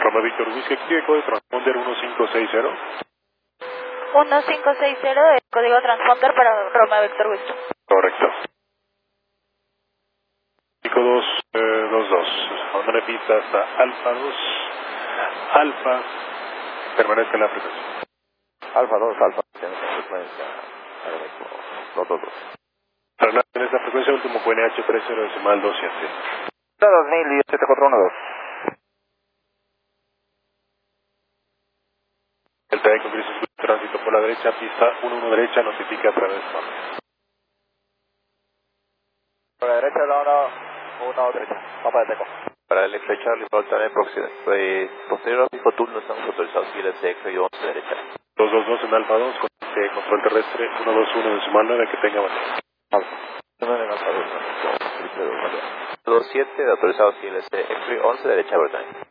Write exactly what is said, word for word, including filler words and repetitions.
Roma Víctor Whisky, aquí código transponder uno cinco seis cero. uno cinco seis cero, el código transponder para Roma Víctor Whisky. Correcto. cinco dos dos dos. Abandone pista hasta Alfa dos. Alfa, permanezca en la frecuencia. Alfa dos, Alfa, tiene frecuencia. Ahora mismo, dos dos dos. Traslade en esta frecuencia, último Q N H tres cero decimal dos siete. dos mil y siete cuatro uno dos. El T E con crisis de tránsito por la derecha, pista uno uno derecha, notifica a través de norte. Por la derecha, la uno, uno derecha, mapa de Teco. Para el X-Ray Charlie, por el próximo, pues, posterior a fijo turno, estamos autorizados a seguir el X-Ray once derecha. dos dos dos en Alfa dos, con este control terrestre uno dos uno decimal nueve, que tenga buen día. Alfa. nueve en Alfa dos, dos siete, autorizado a seguir el X-Ray once derecha, ¿verdad?